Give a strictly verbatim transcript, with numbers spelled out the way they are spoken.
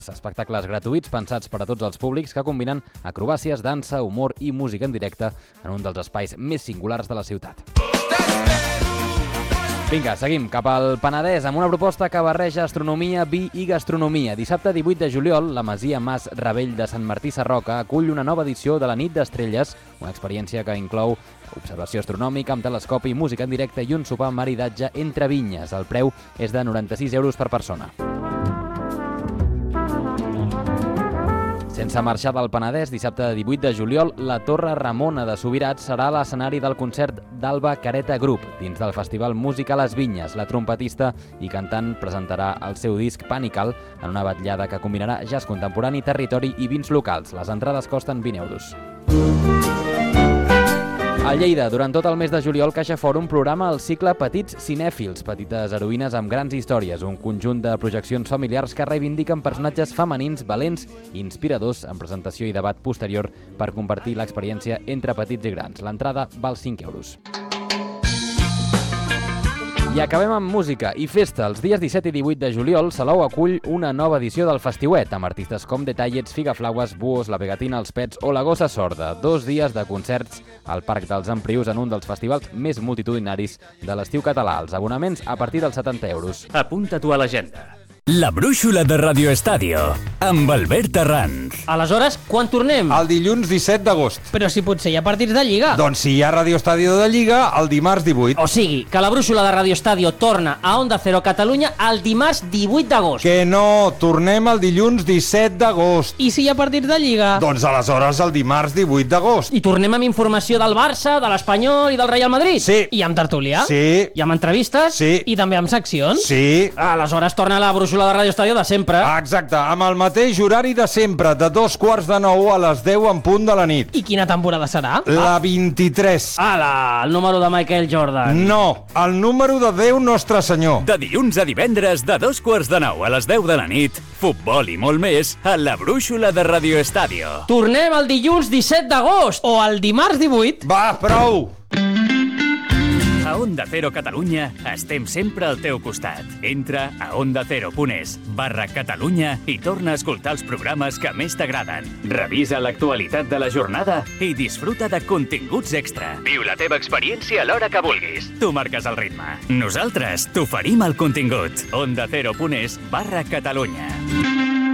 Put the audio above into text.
Espectacles gratuïts pensats per a tots els públics que combinen acrobàcies, dansa, humor i música en directe en un dels espais més singulars de la ciutat. Vinga, seguim cap al Penedès amb una proposta que barreja astronomia, vi i gastronomia. Dissabte divuit de juliol, la Masia Mas Ravell de Sant Martí Sarroca acull una nova edició de la Nit d'Estrelles, una experiència que inclou observació astronòmica amb telescopi, música en directe i un sopar maridatge entre vinyes. El preu és de noranta-sis euros per persona. Sense marxar del Penedès, dissabte divuit de juliol, la Torre Ramona de Subirats serà l'escenari del concert d'Alba Careta Group. Dins del festival Música a les Vinyes, la trompetista i cantant presentarà el seu disc Panical en una vetllada que combinarà jazz contemporani, territori i vins locals. Les entrades costen vint euros. A Lleida, durant tot el mes de juliol, Caixa Fòrum programa el cicle Petits Cinèfils, petites heroïnes amb grans històries, un conjunt de projeccions familiars que reivindiquen personatges femenins, valents i inspiradors en presentació i debat posterior per compartir l'experiència entre petits i grans. L'entrada val cinc euros. I acabem amb música i festa. Els dies disset i divuit de juliol, Salou acull una nova edició del Festiuet, amb artistes com Detallets, Figaflaues, Buos, La Pegatina, Els Pets o La Gossa Sorda. Dos dies de concerts al Parc dels Emprius en un dels festivals més multitudinaris de l'estiu català. Els abonaments a partir dels setanta euros. Apunta-t'ho a l'agenda. La brúixola de Radio Estadio, amb Albert Arranz. Aleshores, quan tornem? El dilluns disset d'agost. Però si potser hi ha partits de Lliga. Doncs si hi ha Radio Estadio de Lliga, el dimarts divuit. O sigui, que la brúixola de Radio Estadio torna a Onda Cero Catalunya el dimarts divuit d'agost. Que no, tornem el dilluns disset d'agost. I si hi ha partits de Lliga? Doncs aleshores el dimarts divuit d'agost. I tornem amb informació del Barça, de l'Espanyol i del Real Madrid? Sí. I amb tertúlia? Sí. I amb entrevistes? Sí. I també amb seccions? Sí. Aleshores torna la brúixola de Radio Estadio de sempre. Exacte, amb el mateix horari de sempre, de dos quarts de nou a les deu en punt de la nit. I quina temporada serà? La vint-i-tres. Ala, el número de Michael Jordan. No, el número de Déu Nostre Senyor. De dilluns a divendres, de dos quarts de nou a les deu de la nit, futbol i molt més a la brúixola de Radio Estadio. Tornem el dilluns disset d'agost o el dimarts divuit. Va, prou! A Onda Cero Catalunya estem sempre al teu costat. Entra a ondacero.es barra Catalunya i torna a escoltar els programes que més t'agraden. Revisa l'actualitat de la jornada i disfruta de continguts extra. Viu la teva experiència a l'hora que vulguis. Tu marques el ritme. Nosaltres t'oferim el contingut. ondacero.es barra Catalunya.